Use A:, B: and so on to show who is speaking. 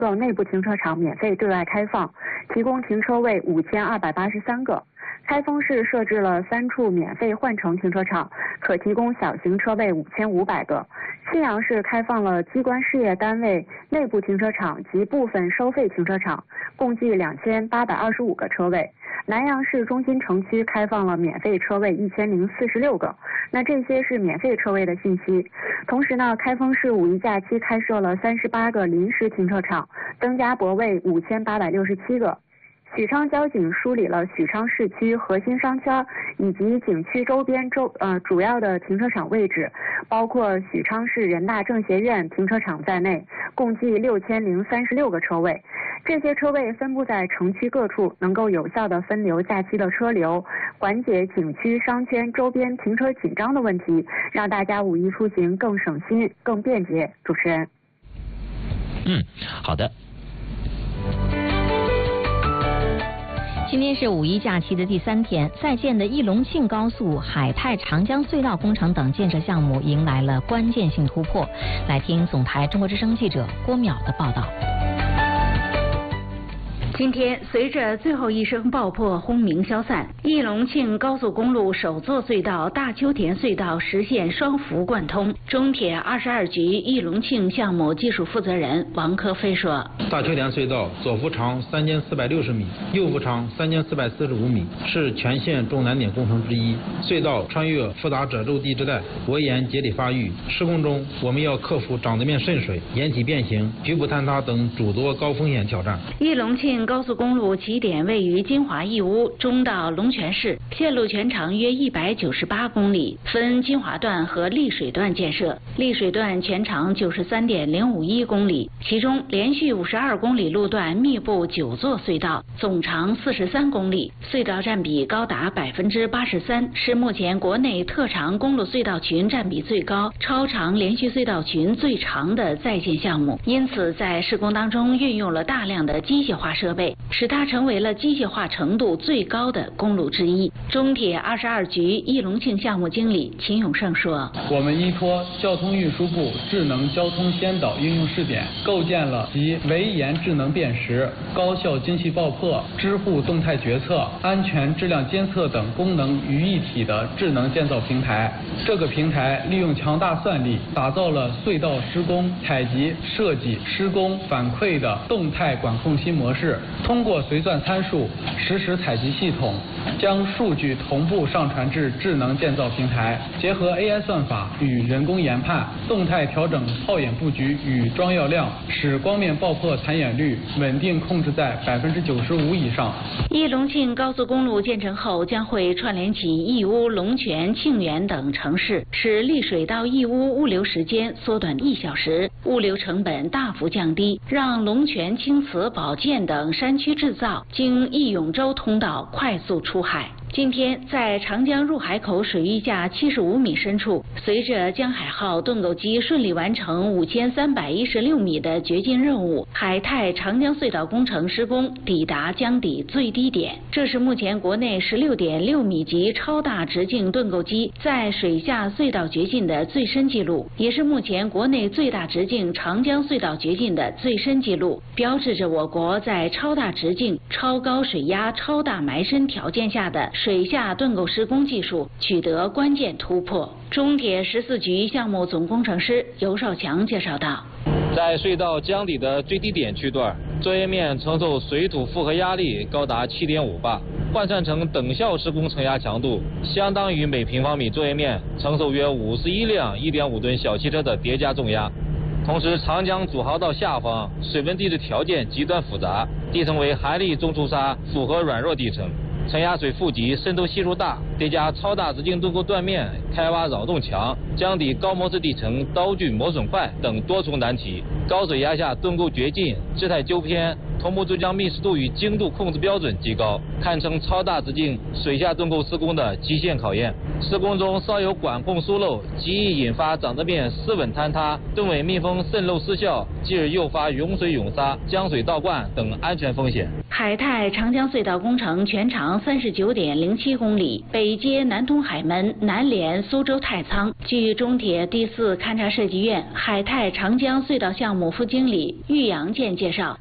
A: 个内部停车场免费对外开放，提供停车位5283个。开封市设置了3处免费换乘停车场，可提供小型车位5500个。信阳市开放了机关事业单位内部停车场及部分收费停车场，共计2825个车位。南阳市中心城区开放了免费车位1046个。那这些是免费车位的信息。同时呢，开封市五一假期开设了38个临时停车场，增加泊位5867个。许昌交警梳理了许昌市区核心商圈以及景区周边主要的停车场位置，包括许昌市人大政协院停车场在内，共计6036个车位。这些车位分布在城区各处，能够有效地分流假期的车流，缓解景区商圈周边停车紧张的问题，让大家五一出行更省心、更便捷。主持人。
B: 好的。
C: 今天是五一假期的第3天，在建的义隆庆高速、海泰长江隧道工程等建设项目迎来了关键性突破。来听总台中国之声记者郭淼的报道。
D: 今天，随着最后一声爆破轰鸣消散，义隆庆高速公路首座隧道大邱田隧道实现双幅贯通。中铁22局义隆庆项目技术负责人王科飞说：“
E: 大邱田隧道左幅长3460米，右幅长3445米，是全线重难点工程之一。隧道穿越复杂褶皱地质带，围岩节理发育。施工中，我们要克服掌子面渗水、岩体变形、局部坍塌等诸多高风险挑战。”
D: 义隆庆高速公路起点位于金华义乌，中到龙泉市，线路全长约198公里，分金华段和丽水段建设。丽水段全长93.051公里，其中连续52公里路段密布9座隧道，总长43公里，隧道占比高达83%，是目前国内特长公路隧道群占比最高、超长连续隧道群最长的在建项目。因此，在施工当中运用了大量的机械化设备，使它成为了机械化程度最高的公路之一。中铁22局义隆庆项目经理秦永胜说：“
F: 我们依托交通运输部智能交通先导应用试点，构建了集围岩智能辨识、高效精细爆破、支护动态决策、安全质量监测等功能于一体的智能建造平台。这个平台利用强大算力，打造了隧道施工、采集、设计、施工反馈的动态管控新模式。通过随算参数、实时采集系统，将数据同步上传至智能建造平台，结合 AI 算法与人工研判，动态调整炮眼布局与装药量，使光面爆破残眼率稳定控制在95%以上。”
D: 义隆庆高速公路建成后，将会串联起义乌、龙泉、庆元等城市，使丽水到义乌物流时间缩短1小时，物流成本大幅降低，让龙泉、青瓷、宝剑等山区制造经义永州通道快速出海。今天，在长江入海口水域下75米深处，随着江海号盾构机顺利完成5316米的掘进任务，海泰长江隧道工程施工抵达江底最低点。这是目前国内16.6米级超大直径盾构机在水下隧道掘进的最深纪录，也是目前国内最大直径长江隧道掘进的最深纪录，标志着我国在超大直径、超高水压、超大埋深条件下的水下盾构施工技术取得关键突破。中铁14局项目总工程师尤少强介绍道：“
G: 在隧道江底的最低点区段，作业面承受水土负荷压力高达7.5巴，换算成等效施工承压强度，相当于每平方米作业面承受约51辆1.5吨小汽车的叠加重压。同时，长江主航道下方水文地质条件极端复杂，地层为寒砾中出沙复合软弱地层。承压水富集，渗透系数大，叠加超大直径盾构断面，开挖扰动强，江底高磨蚀地层刀具磨损快等多重难题。高水压下盾构掘进，质态纠偏， 同步就将密实度与精度控制标准提高，堪称超大直径水下盾构施工的极限考验。施工中稍有管控疏漏，极易引发长着面失稳坍塌、盾尾密封渗漏失效，继而诱发涌水涌沙、江水倒灌等安全风险。
D: 海泰长江隧道工程全长39.07公里，北接南通海门，南连苏州太仓。据中铁第4勘察设计院海泰长江隧道项目副经理郁阳建介绍，